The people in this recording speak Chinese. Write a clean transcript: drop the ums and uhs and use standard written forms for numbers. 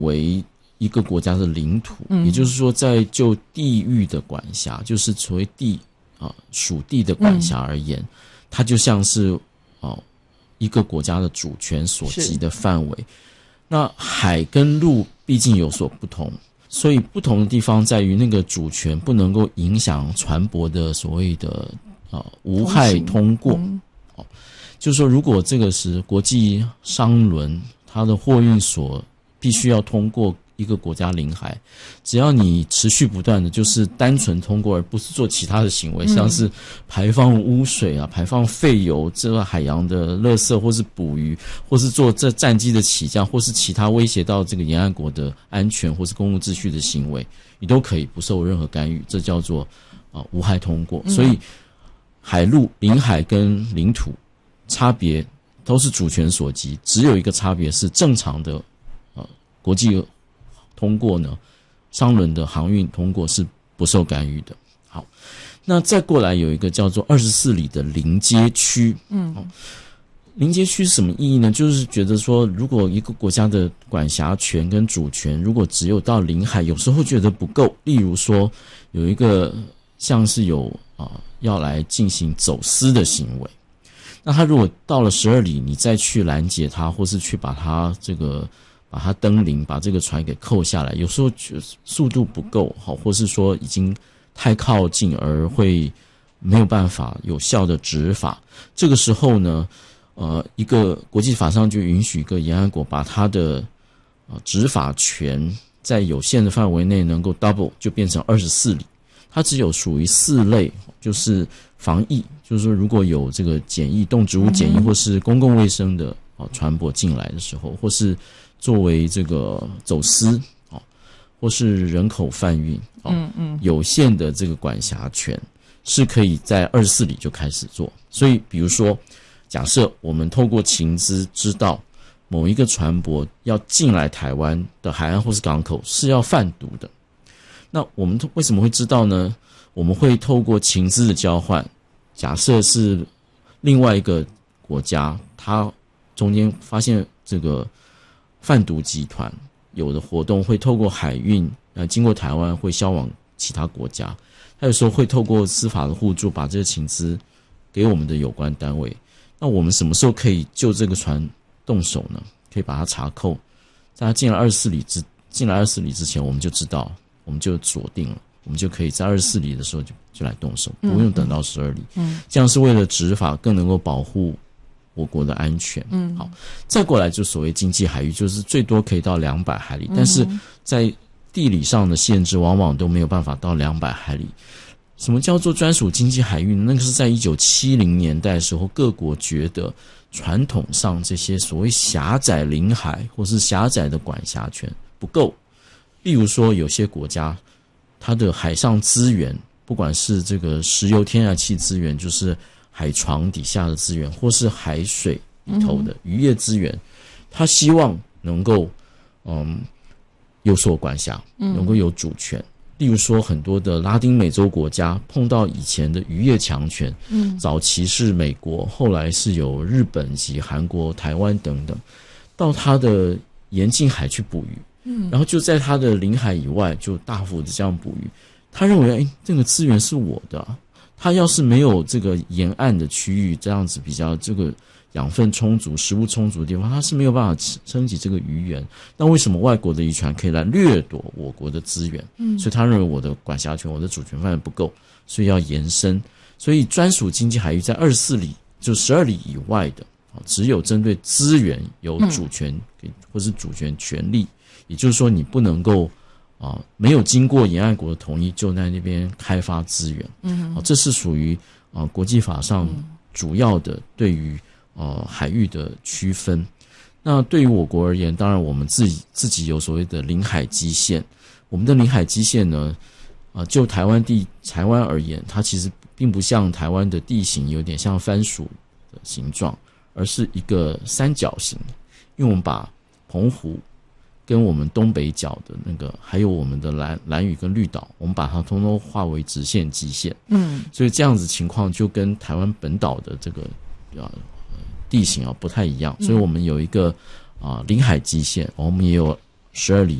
为一个国家的领土，也就是说在就地域的管辖，就是所谓属地的管辖而言，它就像是一个国家的主权所及的范围。那海跟陆毕竟有所不同，所以不同的地方在于那个主权不能够影响船舶的所谓的无害通过。就是说如果这个是国际商轮，它的货运所必须要通过一个国家领海，只要你持续不断的就是单纯通过，而不是做其他的行为，像是排放污水啊、排放废油、这个海洋的垃圾，或是捕鱼，或是做这战机的起降，或是其他威胁到这个沿岸国的安全或是公共秩序的行为，你都可以不受任何干预，这叫做无害通过。所以海陆、领海跟领土差别都是主权所及，只有一个差别是正常的国际通过呢，商轮的航运通过是不受干预的。好，那再过来有一个叫做24里的临街区。临街区是什么意义呢？就是觉得说，如果一个国家的管辖权跟主权如果只有到领海，有时候觉得不够。例如说有一个像是有要来进行走私的行为，那他如果到了12里，你再去拦截他，或是去把他登临，把这个船给扣下来，有时候速度不够，或是说已经太靠近而会没有办法有效的执法。这个时候呢，一个国际法上就允许一个沿岸国把他的执法权在有限的范围内能够 double， 就变成24里。它只有属于4类，就是防疫，就是说如果有这个检疫、动植物检疫或是公共卫生的船舶进来的时候，或是作为这个走私或是人口贩运有限的这个管辖权是可以在24里就开始做。所以比如说假设我们透过情资知道某一个船舶要进来台湾的海岸或是港口是要贩毒的，那我们为什么会知道呢？我们会透过情资的交换，假设是另外一个国家，它中间发现这个贩毒集团有的活动会透过海运经过台湾会销往其他国家，他有时候会透过司法的互助把这个情资给我们的有关单位。那我们什么时候可以就这个船动手呢？可以把它查扣，在他进来24里之前，我们就知道，我们就锁定了，我们就可以在24里的时候就来动手，不用等到12里。这样是为了执法更能够保护我国的安全。好，再过来就所谓经济海域，就是最多可以到200海里，但是在地理上的限制往往都没有办法到200海里。什么叫做专属经济海域呢？那个是在1970年代的时候，各国觉得传统上这些所谓狭窄领海或是狭窄的管辖权不够。例如说有些国家它的海上资源，不管是这个石油天然气资源，就是海床底下的资源，或是海水里头的渔业资源，他希望能够有所管辖，能够有主权。例如说很多的拉丁美洲国家碰到以前的渔业强权，早期是美国，后来是有日本及韩国、台湾等等，到他的沿近海去捕鱼，然后就在他的领海以外就大幅的这样捕鱼。他认为这个资源是我的，他要是没有这个沿岸的区域这样子比较这个养分充足、食物充足的地方，它是没有办法撑起这个渔源。那为什么外国的渔船可以来掠夺我国的资源？所以他认为我的管辖权、我的主权范围不够，所以要延伸。所以专属经济海域在24里就12里以外的，只有针对资源有主权或是主权权利，也就是说你不能够没有经过沿岸国的同意就在那边开发资源。这是属于国际法上主要的对于海域的区分。那对于我国而言，当然我们自己有所谓的领海基线。我们的领海基线呢，就台湾而言，它其实并不像台湾的地形有点像番薯的形状，而是一个三角形。因为我们把澎湖跟我们东北角的那个，还有我们的兰屿跟绿岛，我们把它通通划为直线基线。所以这样子情况就跟台湾本岛的这个地形不太一样。所以我们有一个领海基线，我们也有 12里